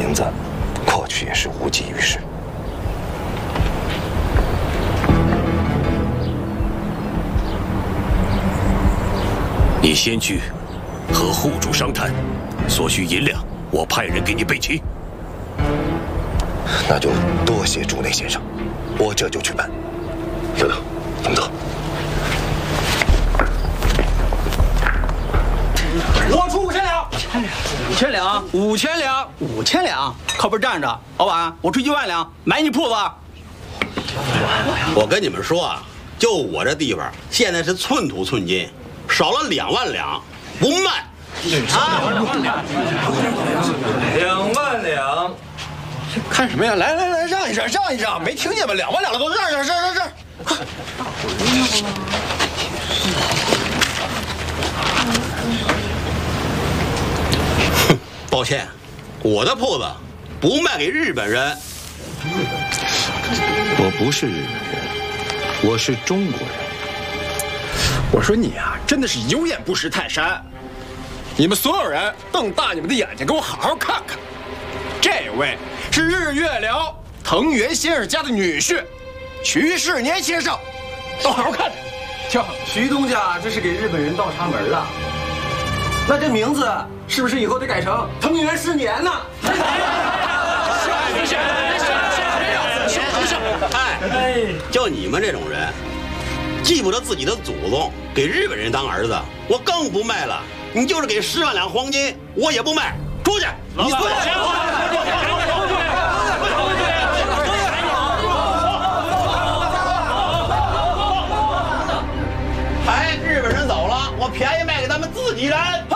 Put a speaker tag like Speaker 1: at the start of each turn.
Speaker 1: 名字过去也是无济于事。
Speaker 2: 你先去和户主商谈，所需银两我派人给你备齐。
Speaker 1: 那就多谢主内先生，我这就去办。等等，等等。
Speaker 3: 我出5000两，5000两，5000两，5000两，靠边站着，老板，我出1万两买你铺子。
Speaker 4: 我跟你们说啊，就我这地方现在是寸土寸金，少了2万两不卖。啊
Speaker 5: 2万两，
Speaker 3: 看什么呀？来来来，让一让，让一让，没听见吗？2万两了都让，快！
Speaker 4: 抱歉，我的铺子不卖给日本人。
Speaker 1: 我不是日本人，我是中国人。
Speaker 3: 我说你啊，真的是有眼不识泰山。你们所有人瞪大你们的眼睛，给我好好看看。这位是日月寮藤原先生家的女婿，徐世年先生，都好好看看。
Speaker 5: 徐东家这是给日本人倒插门了。那这名字是不是以后得改成藤原世年呢？
Speaker 4: 哎，就你们这种人，记不得自己的祖宗，给日本人当儿子，我更不卖了。你就是给10万两黄金，我也不卖。出去！你坐下。哎，日本人走了，我便宜卖给他们自己人。